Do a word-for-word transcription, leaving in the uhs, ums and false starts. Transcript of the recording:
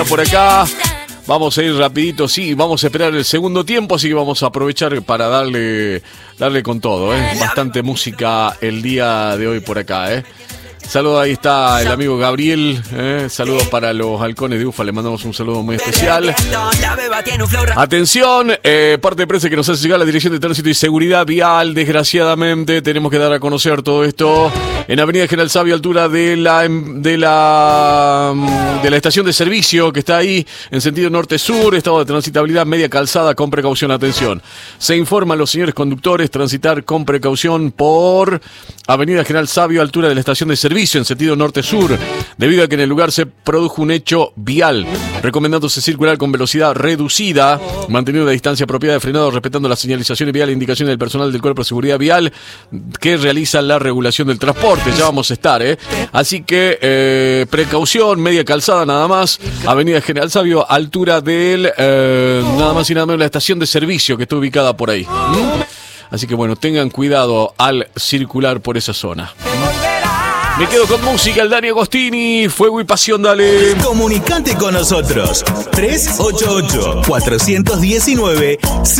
Por acá vamos a ir rapidito, sí, vamos a esperar el segundo tiempo, así que vamos a aprovechar para darle, darle con todo, ¿eh? Bastante música el día de hoy por acá, ¿eh? Saludos, ahí está el amigo Gabriel, ¿eh? Saludos para los halcones de Ufa, le mandamos un saludo muy especial. Atención, eh, parte de prensa que nos hace llegar la Dirección de Tránsito y Seguridad Vial. Desgraciadamente tenemos que dar a conocer todo esto en Avenida General Sabio, altura de la, de la de la estación de servicio que está ahí en sentido norte-sur, estado de transitabilidad media calzada con precaución. Atención, se informa a los señores conductores transitar con precaución por Avenida General Sabio, altura de la estación de servicio en sentido norte-sur, debido a que en el lugar se produjo un hecho vial, recomendándose circular con velocidad reducida, manteniendo la distancia apropiada de frenado, respetando las señalizaciones viales e indicaciones del personal del Cuerpo de Seguridad Vial que realiza la regulación del transporte. Ya vamos a estar, ¿eh? Así que eh, precaución, media calzada nada más, Avenida General Sabio, altura del eh, nada más y nada menos la estación de servicio que está ubicada por ahí. ¿Mm? Así que bueno, tengan cuidado al circular por esa zona. Me quedo con música, el Dani Agostini, Fuego y Pasión, dale. Comunicate con nosotros, tres ocho ocho, cuatro uno nueve,